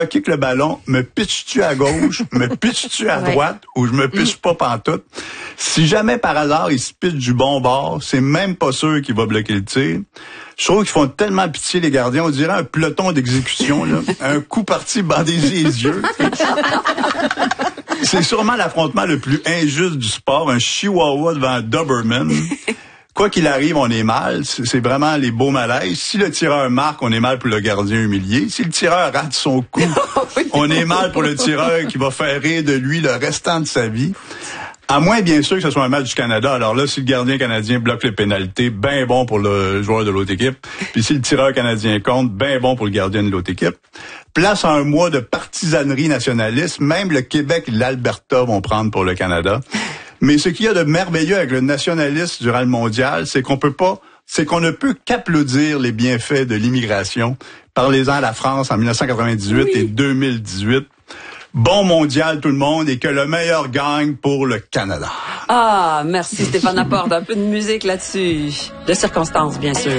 kick le ballon, me pitches-tu à gauche, me pitches-tu à droite, ou je me pitche pas pantoute. Si jamais par hasard il se pitche du bon bord, c'est même pas sûr qu'il va bloquer le tir. Je trouve qu'ils font tellement pitié les gardiens, on dirait un peloton d'exécution, là. Un coup parti bandé les yeux. C'est sûrement l'affrontement le plus injuste du sport, un chihuahua devant un Doberman. Quoi qu'il arrive, on est mal. C'est vraiment les beaux malaises. Si le tireur marque, on est mal pour le gardien humilié. Si le tireur rate son coup, on est mal pour le tireur qui va faire rire de lui le restant de sa vie. À moins, bien sûr, que ce soit un match du Canada. Alors là, si le gardien canadien bloque les pénalités, ben bon pour le joueur de l'autre équipe. Puis si le tireur canadien compte, ben bon pour le gardien de l'autre équipe. Place à un mois de partisanerie nationaliste. Même le Québec et l'Alberta vont prendre pour le Canada. Mais ce qu'il y a de merveilleux avec le nationalisme durant le mondial, c'est qu'on ne peut qu'applaudir les bienfaits de l'immigration. Parlez-en à la France en 1998 et 2018. Bon mondial tout le monde et que le meilleur gagne pour le Canada. Ah, merci Stéphane Laporte. Un peu de musique là-dessus. De circonstances, bien sûr.